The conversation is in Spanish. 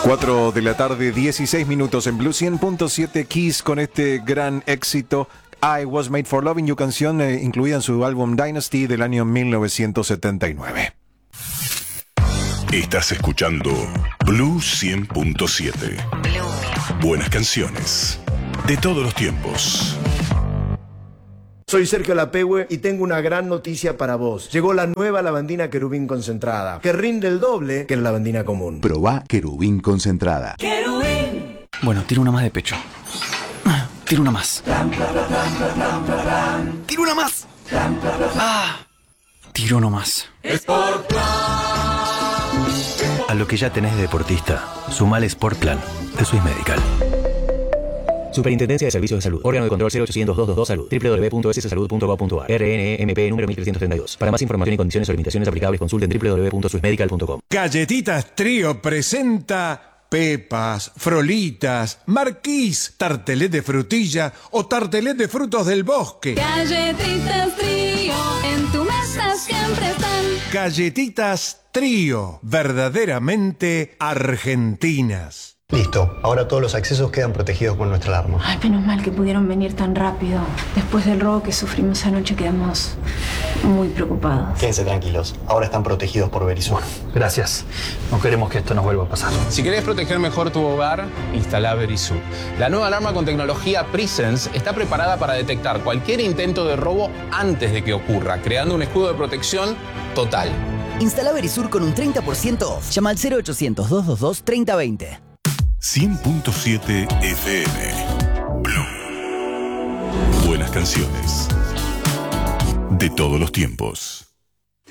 4 de la tarde, 16 minutos en Blue 100.7 Kiss con este gran éxito I Was Made for Loving You, canción incluida en su álbum Dynasty del año 1979. Estás escuchando Blue 100.7. Buenas canciones de todos los tiempos. Soy Sergio Lapehue y tengo una gran noticia para vos. Llegó la nueva lavandina Querubín concentrada, que rinde el doble que la lavandina común. Probá Querubín concentrada. ¡Querubín! Bueno, tiro una más de pecho. Tiro una más. Tiro una más. Tiro uno más. A lo que ya tenés de deportista, sumale Sport Plan de Swiss Medical. Superintendencia de Servicios de Salud. Órgano de control 0800-222 Salud. www.sssalud.gov.ar. RNMP número 1332. Para más información y condiciones o limitaciones aplicables, consulten www.swissmedical.com. Galletitas Trío presenta pepas, frolitas, marquís, tartelé de frutilla o tartelé de frutos del bosque. Galletitas Trío, en tu mesa siempre están. Galletitas Trío, verdaderamente argentinas. Listo, ahora todos los accesos quedan protegidos con nuestra alarma. Ay, menos mal que pudieron venir tan rápido. Después del robo que sufrimos anoche quedamos muy preocupados. Quédense tranquilos, ahora están protegidos por Verisur. Gracias, no queremos que esto nos vuelva a pasar. Si querés proteger mejor tu hogar, instala Verisur. La nueva alarma con tecnología Presence está preparada para detectar cualquier intento de robo antes de que ocurra, creando un escudo de protección total. Instala Verisur con un 30% off. Llama al 0800-222-3020. 100.7 FM. Blue. Buenas canciones de todos los tiempos.